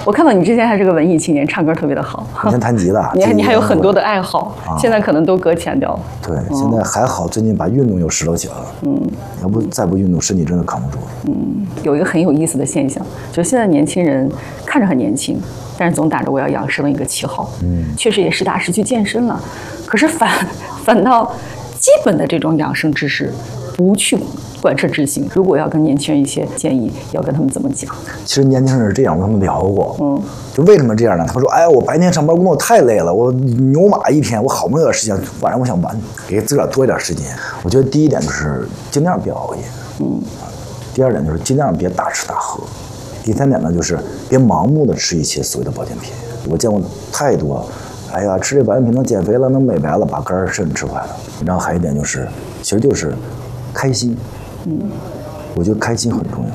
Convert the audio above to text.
我看到你之前还是个文艺青年，唱歌特别的好。 以前弹吉他， 你还有很多的爱好，现在可能都搁浅掉了。 对，现在还好，最近把运动又拾掇起来了。要不再不运动，身体真的扛不住。 有一个很有意思的现象，就是现在年轻人看着很年轻，但是总打着我要养生的一个旗号。确实也实打实去健身了，可是反倒基本的这种养生知识不去贯彻执行。如果要跟年轻人一些建议，要跟他们怎么讲？ 其实年轻人是这样，我跟他们聊过。就为什么这样呢？他说：“哎，我白天上班工作太累了，我牛马一天，我好不容易有点时间，晚上我想玩，给自个儿多一点时间。”我觉得第一点就是尽量别熬夜。第二点就是尽量别大吃大喝。第三点呢，就是别盲目的吃一些所谓的保健品。我见过太多，哎呀，吃这保健品能减肥了，能美白了，把肝儿肾吃坏了。然后还有一点就是，其实就是开心。我觉得开心很重要。